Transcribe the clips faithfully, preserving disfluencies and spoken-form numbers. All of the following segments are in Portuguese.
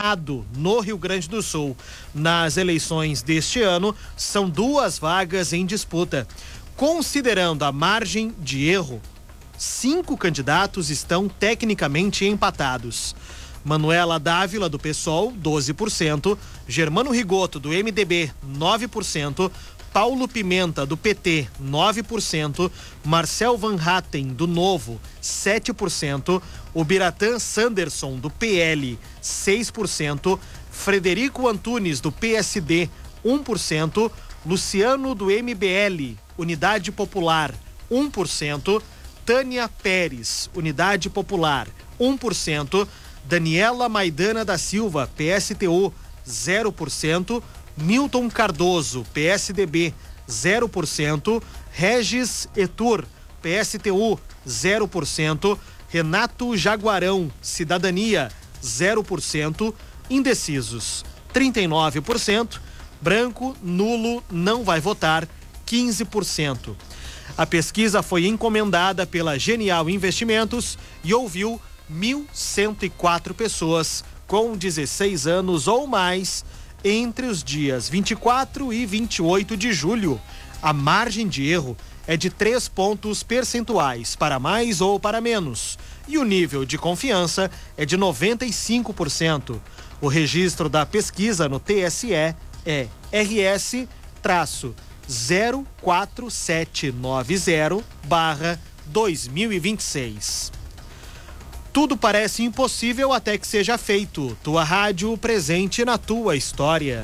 Gramado, no Rio Grande do Sul. Nas eleições deste ano, são duas vagas em disputa. Considerando a margem de erro, cinco candidatos estão tecnicamente empatados. Manuela Dávila, do PSOL, doze por cento, Germano Rigoto, do M D B, nove por cento, Paulo Pimenta, do P T, nove por cento, Marcel Van Hatten, do Novo, sete por cento, o Biratã Sanderson, do P L, seis por cento, Frederico Antunes, do P S D, um por cento, Luciano, do M B L, Unidade Popular, um por cento, Tânia Pérez, Unidade Popular, um por cento, Daniela Maidana da Silva, P S T U, zero por cento, Milton Cardoso, P S D B, zero por cento, Regis Etur, P S T U, zero por cento, Renato Jaguarão, Cidadania, zero por cento, indecisos, trinta e nove por cento, branco, nulo, não vai votar, quinze por cento. A pesquisa foi encomendada pela Genial Investimentos e ouviu mil cento e quatro pessoas com dezesseis anos ou mais entre os dias vinte e quatro e vinte e oito de julho. A margem de erro é de três pontos percentuais, para mais ou para menos, e o nível de confiança é de noventa e cinco por cento. O registro da pesquisa no T S E é R S zero quatro sete nove zero barra dois mil e vinte e seis. Tudo parece impossível até que seja feito. Tua rádio presente na tua história.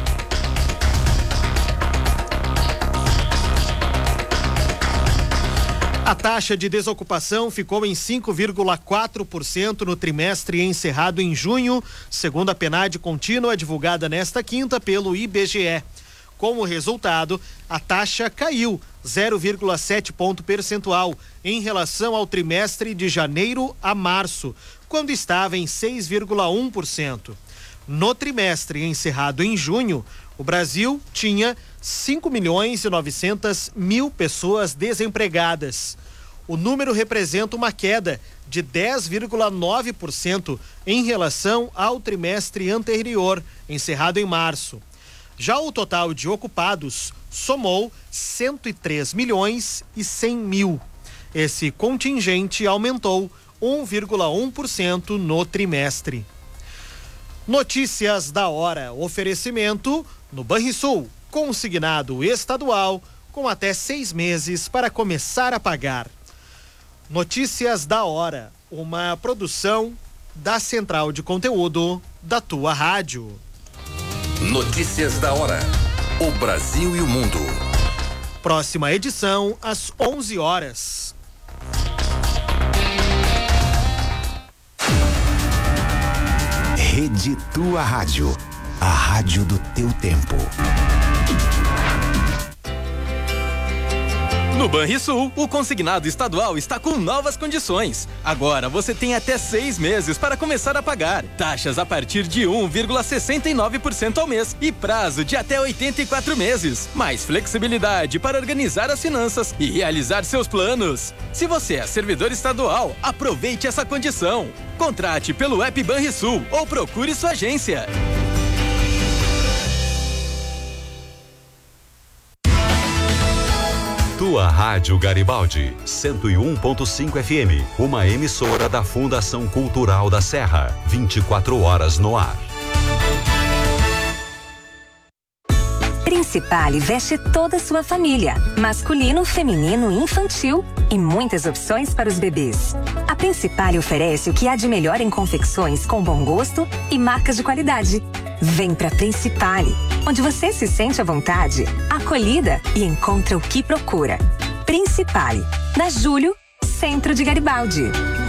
A taxa de desocupação ficou em cinco vírgula quatro por cento no trimestre encerrado em junho, segundo a P N A D contínua divulgada nesta quinta pelo I B G E. Como resultado, a taxa caiu zero vírgula sete ponto percentual em relação ao trimestre de janeiro a março, quando estava em seis vírgula um por cento. No trimestre encerrado em junho, o Brasil tinha cinco milhões e novecentas mil pessoas desempregadas. O número representa uma queda de dez vírgula nove por cento em relação ao trimestre anterior, encerrado em março. Já o total de ocupados somou cento e três milhões e cem mil. Esse contingente aumentou um vírgula um por cento no trimestre. Notícias da hora. Oferecimento no Banrisul, consignado estadual com até seis meses para começar a pagar. Notícias da hora. Uma produção da Central de Conteúdo da tua rádio. Notícias da hora. O Brasil e o mundo. Próxima edição às onze horas. Rede Tua Rádio. A rádio do teu tempo. No Banrisul, o consignado estadual está com novas condições. Agora você tem até seis meses para começar a pagar. Taxas a partir de um vírgula sessenta e nove por cento ao mês e prazo de até oitenta e quatro meses. Mais flexibilidade para organizar as finanças e realizar seus planos. Se você é servidor estadual, aproveite essa condição. Contrate pelo app Banrisul ou procure sua agência. Tua Rádio Garibaldi, cento e um ponto cinco F M, uma emissora da Fundação Cultural da Serra, vinte e quatro horas no ar. Principale veste toda a sua família, masculino, feminino e infantil, e muitas opções para os bebês. A Principale oferece o que há de melhor em confecções com bom gosto e marcas de qualidade. Vem pra Principale, onde você se sente à vontade, acolhida e encontra o que procura. Principale, na Júlio, centro de Garibaldi.